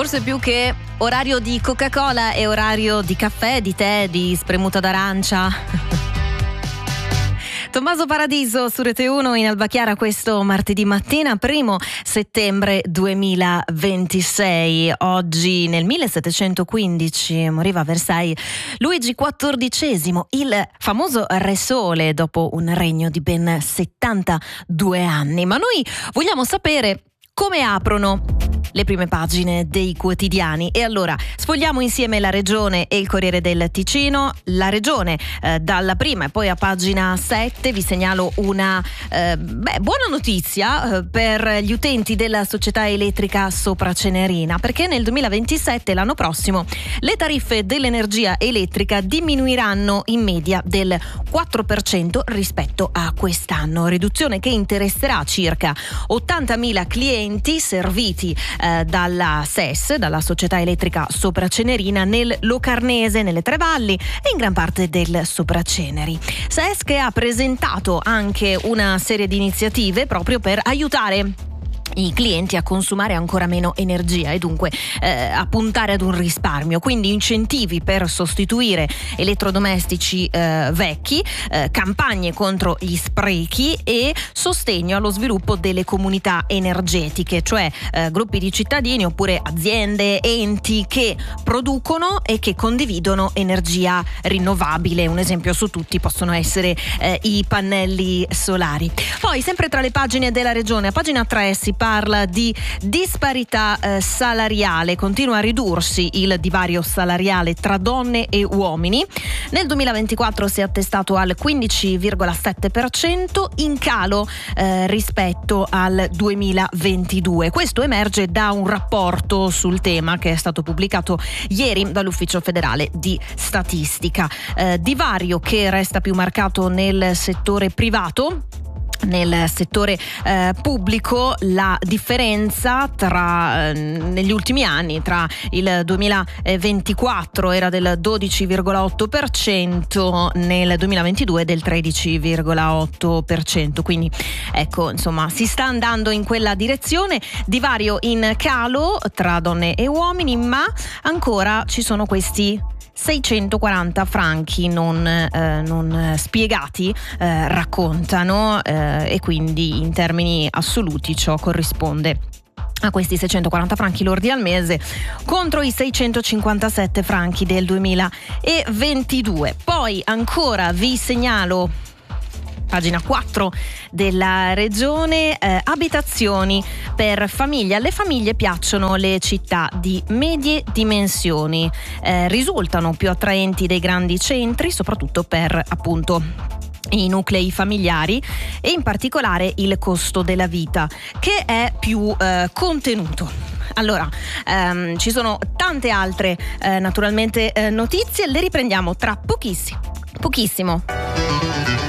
Forse più che orario di Coca-Cola è orario di caffè, di tè, di spremuta d'arancia. Tommaso Paradiso su Rete 1 in Alba Chiara questo martedì mattina, 1 settembre 2026. Oggi nel 1715 moriva a Versailles Luigi XIV, il famoso Re Sole, dopo un regno di ben 72 anni. Ma noi vogliamo sapere come aprono le prime pagine dei quotidiani. E allora sfogliamo insieme La Regione e il Corriere del Ticino. La Regione dalla prima e poi a pagina 7 vi segnalo una buona notizia per gli utenti della società elettrica Sopra Cenerina, perché nel 2027, l'anno prossimo, le tariffe dell'energia elettrica diminuiranno in media del 4% rispetto a quest'anno, riduzione che interesserà circa 80.000 clienti serviti dalla SES, dalla società elettrica Sopra Cenerina, nel Locarnese, nelle Tre Valli e in gran parte del Sopraceneri. SES che ha presentato anche una serie di iniziative proprio per aiutare i clienti a consumare ancora meno energia e dunque a puntare ad un risparmio, quindi incentivi per sostituire elettrodomestici vecchi, campagne contro gli sprechi e sostegno allo sviluppo delle comunità energetiche, cioè gruppi di cittadini oppure aziende, enti che producono e che condividono energia rinnovabile. Un esempio su tutti possono essere i pannelli solari. Poi sempre tra le pagine della Regione, a pagina 3 si parla di disparità salariale. Continua a ridursi il divario salariale tra donne e uomini. Nel 2024 si è attestato al 15,7%, in calo rispetto al 2022. Questo emerge da un rapporto sul tema che è stato pubblicato ieri dall'Ufficio Federale di Statistica. Divario che resta più marcato nel settore privato. Nel settore pubblico la differenza negli ultimi anni, tra il 2024 era del 12,8%, nel 2022 del 13,8%, quindi ecco, insomma, si sta andando in quella direzione. Divario in calo tra donne e uomini, ma ancora ci sono questi 640 franchi non spiegati, raccontano, e quindi in termini assoluti ciò corrisponde a questi 640 franchi lordi al mese contro i 657 franchi del 2022. Poi ancora vi segnalo pagina 4 della Regione, abitazioni per famiglie. Alle famiglie piacciono le città di medie dimensioni, risultano più attraenti dei grandi centri, soprattutto per appunto i nuclei familiari e in particolare il costo della vita che è più contenuto. Allora, ci sono tante altre naturalmente notizie, le riprendiamo tra pochissimo.